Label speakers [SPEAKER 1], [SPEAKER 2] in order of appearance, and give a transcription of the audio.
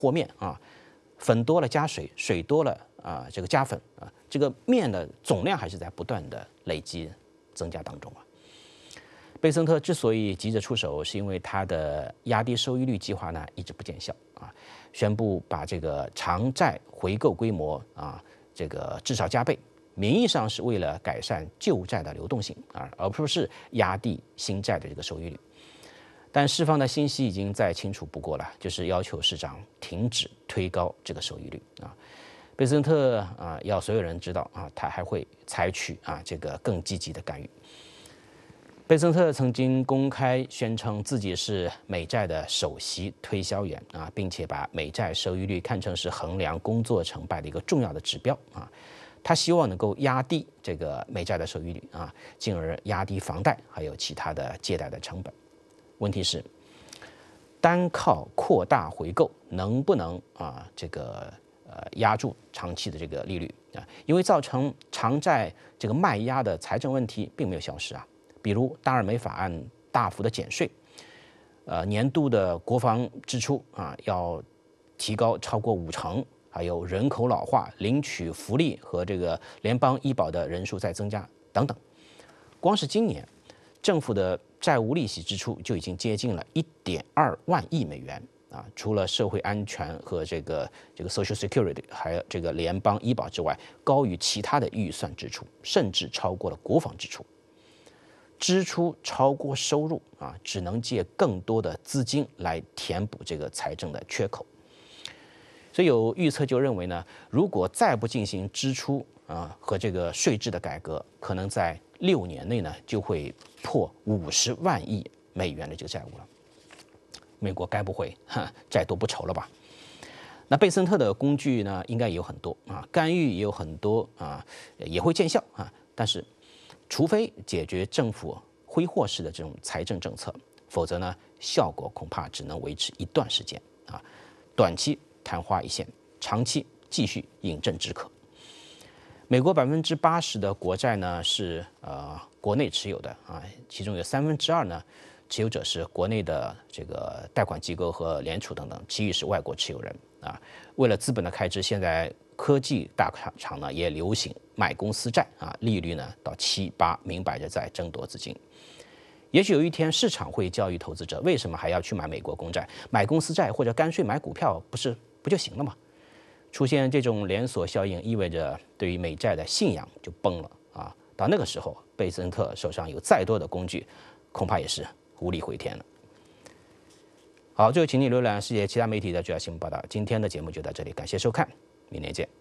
[SPEAKER 1] 和面啊，粉多了加水，水多了这个加粉啊，这个面的总量还是在不断的累积增加当中啊。贝森特之所以急着出手，是因为他的压低收益率计划呢一直不见效啊，宣布把这个偿债回购规模这个至少加倍。名义上是为了改善旧债的流动性而不是压低新债的这个收益率。但释放的信息已经再清楚不过了，就是要求市场停止推高这个收益率啊。贝森特要所有人知道他还会采取这个更积极的干预。贝森特曾经公开宣称自己是美债的首席推销员并且把美债收益率看成是衡量工作成败的一个重要的指标他希望能够压低这个美债的收益率进而压低房贷还有其他的借贷的成本。问题是，单靠扩大回购能不能这个压住长期的这个利率因为造成偿债这个卖压的财政问题并没有消失比如大而美法案大幅的减税，年度的国防支出要提高超过50%。还有人口老化、领取福利和这个联邦医保的人数在增加等等。光是今年，政府的债务利息支出就已经接近了1.2万亿美元除了社会安全和这个 Social Security 还有这个联邦医保之外，高于其他的预算支出，甚至超过了国防支出。支出超过收入只能借更多的资金来填补这个财政的缺口。所以有预测就认为呢，如果再不进行支出和这个税制的改革，可能在6年内呢就会破50万亿美元的这个债务了。美国该不会债多不愁了吧？那贝森特的工具呢，应该也有很多干预也有很多也会见效但是，除非解决政府挥霍式的这种财政政策，否则呢，效果恐怕只能维持一段时间短期昙花一现，长期继续饮鸩止渴。美国80%的国债呢是国内持有的其中有2/3呢持有者是国内的这个贷款机构和联储等等，其余是外国持有人为了资本的开支，现在科技大厂呢也流行买公司债利率呢到7、8，明摆着在争夺资金。也许有一天市场会教育投资者，为什么还要去买美国公债、买公司债或者干脆买股票，不就行了吗？出现这种连锁效应，意味着对于美债的信仰就崩了到那个时候，贝森特手上有再多的工具，恐怕也是无力回天了。好，最后请你浏览世界其他媒体的主要新闻报道。今天的节目就到这里，感谢收看，明天见。